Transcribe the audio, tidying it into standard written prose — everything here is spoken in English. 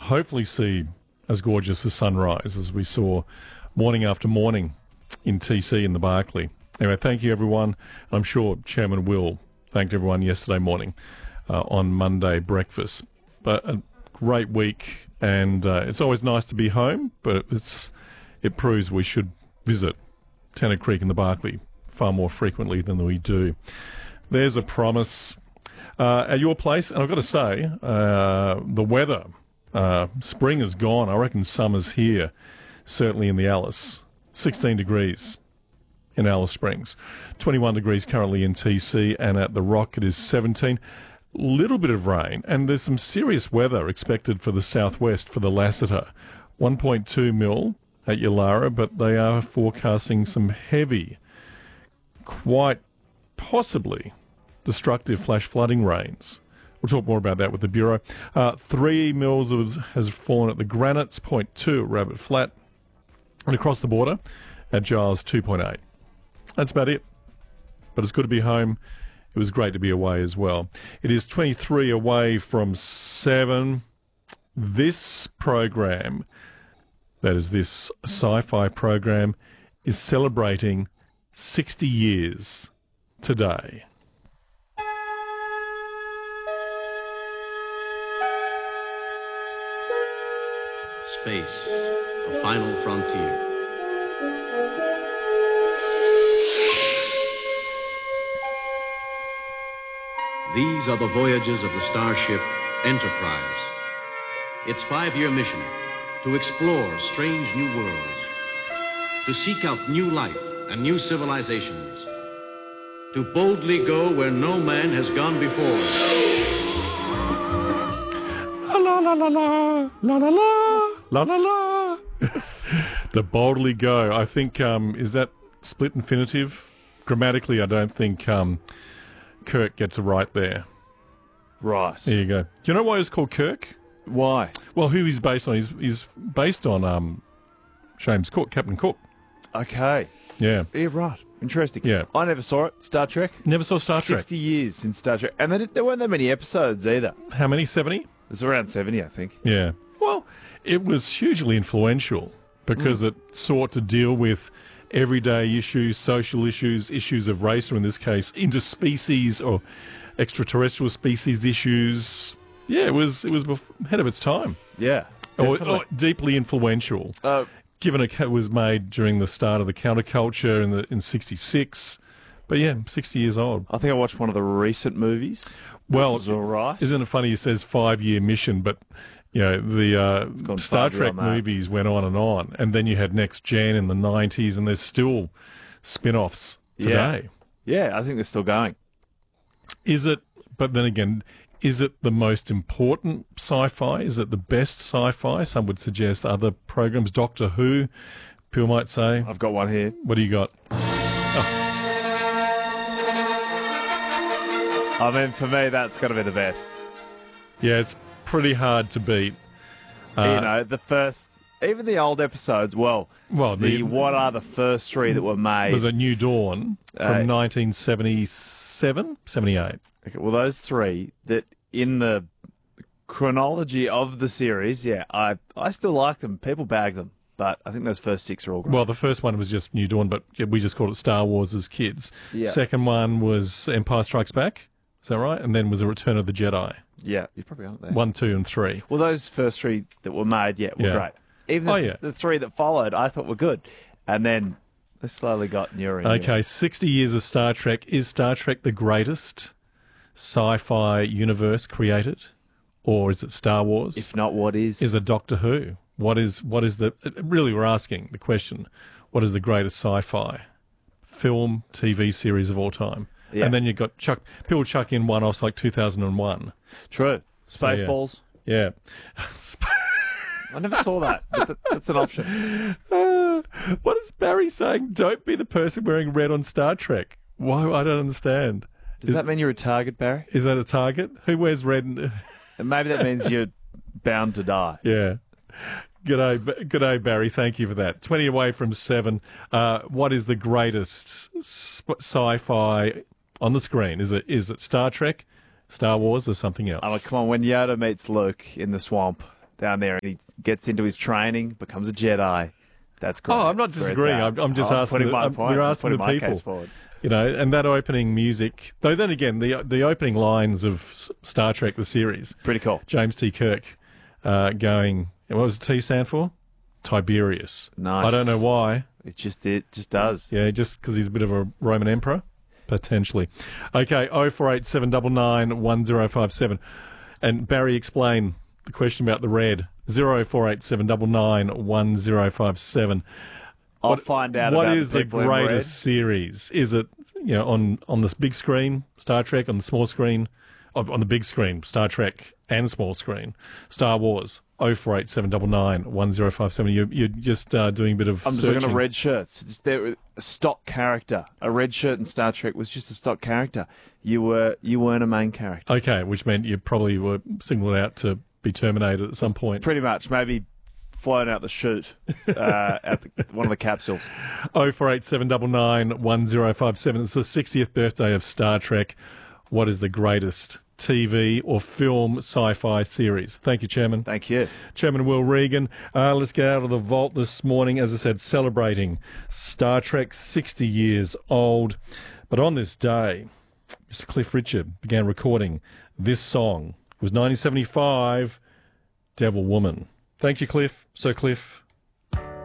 hopefully see as gorgeous a sunrise as we saw morning after morning in TC in the Barclay. Anyway, thank you, everyone. I'm sure Chairman Will thanked everyone yesterday morning on Monday breakfast. But a great week, and it's always nice to be home, but it proves we should visit Tennant Creek in the Barclay far more frequently than we do. There's a promise at your place, and I've got to say, the weather, spring is gone. I reckon summer's here, certainly in the Alice. 16 degrees in Alice Springs, 21 degrees currently in TC, and at the Rock it is 17. Little bit of rain, and there's some serious weather expected for the southwest for the Lassiter. 1.2 mil at Yulara, but they are forecasting some heavy, quite possibly destructive flash flooding rains. We'll talk more about that with the Bureau. 3 mils has fallen at the Granites, 0.2 at Rabbit Flat, and across the border at Giles, 2.8. That's about it. But it's good to be home. It was great to be away as well. It is 23 away from 7. This program, that is this sci-fi program, is celebrating 60 years today. Space, a final frontier. These are the voyages of the starship Enterprise. Its 5-year mission, to explore strange new worlds, to seek out new life and new civilizations, to boldly go where no man has gone before. La la la la la la la la la la. To boldly go. I think is that split infinitive? Grammatically, I don't think Kirk gets it right there. Right. There you go. Do you know why it's called Kirk? Why? Well, who he's based on? He's based on James Cook, Captain Cook. Okay. Yeah. Yeah, right. Interesting. Yeah. I never saw it. Star Trek. Never saw Star Trek. 60 years since Star Trek. And there weren't that many episodes either. How many? 70? It's around 70, I think. Yeah. Well, it was hugely influential because it sought to deal with everyday issues, social issues, issues of race, or in this case, interspecies or extraterrestrial species issues. Yeah, it was ahead of its time. Yeah. Or deeply influential. Given it was made during the start of the counterculture in '66. But yeah, 60 years old. I think I watched one of the recent movies. Well, it was all right. Isn't it funny? It says 5-year mission, but you know the Star Trek movies went on, and then you had Next Gen in the '90s, and there's still spin-offs today. Yeah, I think they're still going. Is it? But then again, is it the most important sci-fi? Is it the best sci-fi? Some would suggest other programs. Doctor Who, people might say. I've got one here. What do you got? I mean, for me, that's got to be the best. Yeah, it's pretty hard to beat. Even the old episodes, what are the first 3 that were made? Was a New Dawn from 1977, 78. Okay, well, those 3 that in the chronology of the series, I still like them. People bag them, but I think those first 6 are all great. Well, the first one was just New Dawn, but we just called it Star Wars as kids. Yeah. Second one was Empire Strikes Back. Is that right? And then was The Return of the Jedi. Yeah, you're probably on there. 1, 2, and 3. Well, those first 3 that were made, were great. Even the 3 that followed, I thought were good. And then they slowly got newer and newer. Okay, 60 years of Star Trek. Is Star Trek the greatest sci-fi universe created? Or is it Star Wars? If not, what is? Is it Doctor Who? What is the... Really, we're asking the question, what is the greatest sci-fi film, TV series of all time? Yeah. And then you've got people chuck in one-offs like 2001. True. Spaceballs. Yeah. I never saw that, but that's an option. What is Barry saying? Don't be the person wearing red on Star Trek. Why? I don't understand. Does that mean you're a target, Barry? Is that a target? Who wears red? And maybe that means you're bound to die. Yeah. G'day, Barry. Thank you for that. 20 away from 7. What is the greatest sci-fi on the screen? Is it Star Trek, Star Wars, or something else? Oh, come on. When Yoda meets Luke in the swamp, down there. He gets into his training, becomes a Jedi. That's great. Oh, I'm not That's where it's disagreeing. at. I'm just asking. putting my point. You're I'm asking putting the my people. case forward. You know, and that opening music. Though then again, the opening lines of Star Trek the series. Pretty cool. James T. Kirk going. What does T stand for? Tiberius. Nice. I don't know why. It just does. Yeah, just because he's a bit of a Roman emperor, potentially. Okay, 048799 1057. And Barry, explain the question about the red. 048799 1057. I'll find out What about is the people in red. greatest series? Is it, you know, on this big screen, Star Trek, on the small screen, on the big screen, Star Trek and small screen, Star Wars? 048799 1057. You're just doing a bit of I'm just searching. looking at red shirts. Just there, a stock character. A red shirt in Star Trek was just a stock character. You weren't a main character. Okay, which meant you probably were singled out to be terminated at some point. Pretty much. Maybe flown out the chute at one of the capsules. 048799 1057. It's the 60th birthday of Star Trek. What is the greatest TV or film sci-fi series? Thank you, Chairman. Thank you. Chairman Will Regan. Let's get out of the vault this morning, as I said, celebrating Star Trek 60 years old. But on this day, Mr. Cliff Richard began recording this song. It was 1975, Devil Woman. Thank you, Cliff. So, Cliff,